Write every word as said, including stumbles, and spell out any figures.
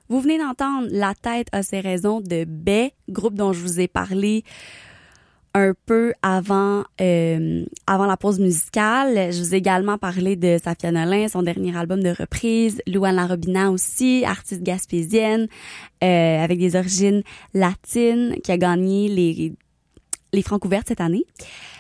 Vous venez d'entendre La tête a ses raisons de Baie, groupe dont je vous ai parlé un peu avant euh, avant la pause musicale. Je vous ai également parlé de Safia Nolin, son dernier album de reprise, Louane Larobina aussi, artiste gaspésienne euh, avec des origines latines, qui a gagné les les Francs ouvertes cette année.